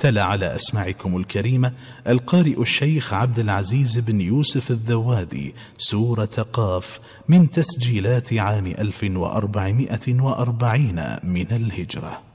تلا على أسماعكم الكريمة القارئ الشيخ عبد العزيز بن يوسف الذوادي سورة قاف من تسجيلات عام 1440 من الهجرة.